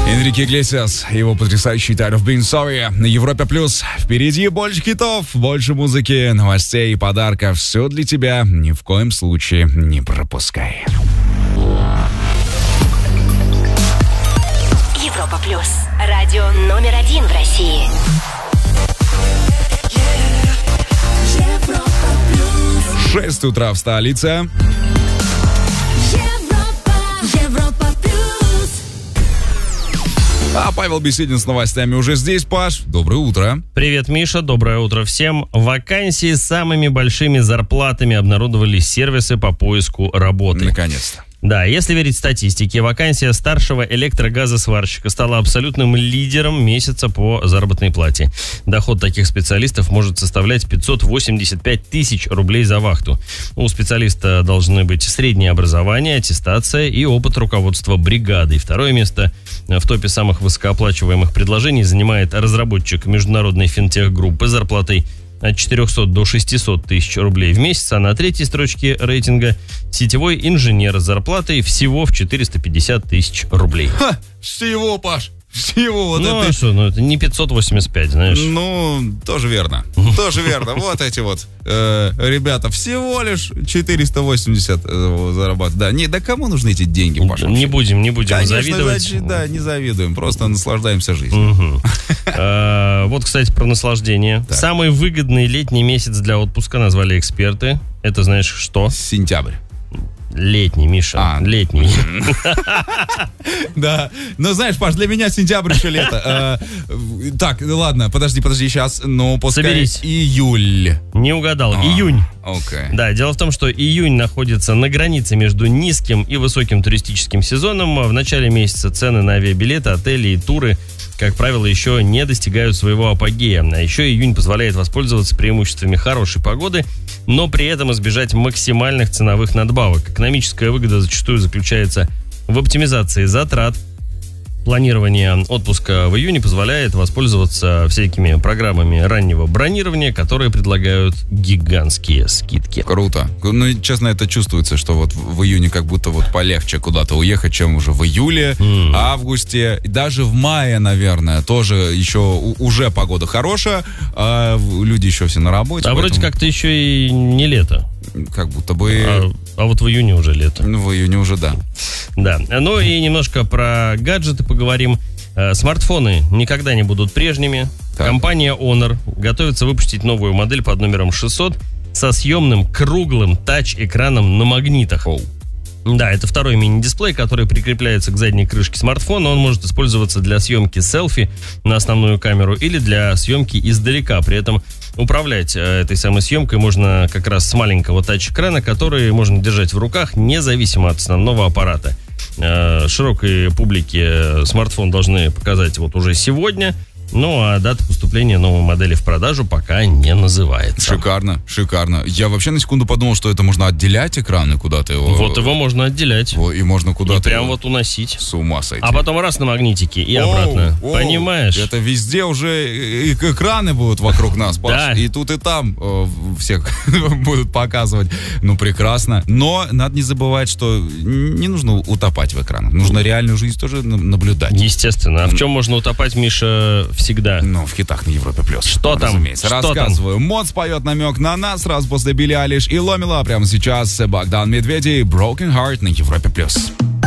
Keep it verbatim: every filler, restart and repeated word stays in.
Энрике Иглесиас, его потрясающий Tired of Being Sorry на Европе Плюс. Впереди больше хитов, больше музыки, новостей и подарков. Все для тебя. Ни в коем случае не пропускай. Европа Плюс. Радио номер один в России. Шесть утра в столице. А Павел Беседин с новостями уже здесь. Паш, доброе утро. Привет, Миша, доброе утро всем. Вакансии с самыми большими зарплатами обнародовали сервисы по поиску работы. Наконец-то. Да, если верить статистике, вакансия старшего электрогазосварщика стала абсолютным лидером месяца по заработной плате. Доход таких специалистов может составлять пятьсот восемьдесят пять тысяч рублей за вахту. У специалиста должны быть среднее образование, аттестация и опыт руководства бригадой. Второе место в топе самых высокооплачиваемых предложений занимает разработчик международной финтех-группы с зарплатой от четырехсот до шестисот тысяч рублей в месяц, а на третьей строчке рейтинга сетевой инженер с зарплатой всего в четыреста пятьдесят тысяч рублей. Ха, всего, Паш, всего. Вот ну, это... а что, ну это не пятьсот восемьдесят пять, знаешь. Ну, тоже верно, тоже верно. Вот эти вот э, ребята всего лишь четыреста восемьдесят э, зарабатывают. Да, не, да кому нужны эти деньги, Паша? Не будем, не будем Конечно, завидовать. Значит, да, не завидуем, просто наслаждаемся жизнью. Угу. А, вот, кстати, про наслаждение. Так. Самый выгодный летний месяц для отпуска назвали эксперты. Это знаешь что? Сентябрь. Летний, Миша, А. летний. Да, ну знаешь, Паш, для меня сентябрь еще лето. Э, Так, ладно, подожди, подожди, сейчас, ну пускай Соберись. июль. Не угадал. А. Июнь. Окей. Да, дело в том, что июнь находится на границе между низким и высоким туристическим сезоном. В начале месяца цены на авиабилеты, отели и туры, как правило, еще не достигают своего апогея. А еще июнь позволяет воспользоваться преимуществами хорошей погоды, но при этом избежать максимальных ценовых надбавок. Экономическая выгода зачастую заключается в оптимизации затрат. Планирование отпуска в июне позволяет воспользоваться всякими программами раннего бронирования, которые предлагают гигантские скидки. Круто. Ну, честно, это чувствуется, что вот в июне как будто вот полегче куда-то уехать, чем уже в июле, Mm. августе, даже в мае, наверное, тоже еще у- уже погода хорошая, а в- люди еще все на работе. А вроде поэтому как-то еще и не лето. как будто бы А, а вот в июне уже лето. ну, в июне уже да. Да. Ну и немножко про гаджеты поговорим. Э, Смартфоны никогда не будут прежними. Так. Компания Honor готовится выпустить новую модель под номером шестьсот со съемным круглым тач-экраном на магнитах. Оу. Да, это второй мини-дисплей, который прикрепляется к задней крышке смартфона. Он может использоваться для съемки селфи на основную камеру или для съемки издалека. При этом управлять э, этой самой съемкой можно как раз с маленького тач-экрана, который можно держать в руках независимо от основного аппарата. Э, широкой публике смартфон должны показать вот уже сегодня. Ну, а дата поступления новой модели в продажу пока не называется. Шикарно, шикарно. Я вообще на секунду подумал, что это можно отделять экран и куда-то его... Вот его можно отделять. Во, и можно И куда-то... прям его- вот уносить. С ума сойти. А потом раз на магнитике и Оу, обратно. оу, Понимаешь? Это везде уже и- и экраны будут вокруг нас, Паш. Да. И тут, и там э, всех будут показывать. Ну, прекрасно. Но надо не забывать, что не нужно утопать в экранах. Нужно реальную жизнь тоже на- наблюдать. Естественно. А в чем можно утопать, Миша, всегда? Ну, в хитах на Европе Плюс. Что там? Разумеется. Что Рассказываю. Мод споет намек на нас сразу после Билли Айлиш и Ломила. Прямо сейчас Богдан Медведев, Broken Heart на Европе Плюс.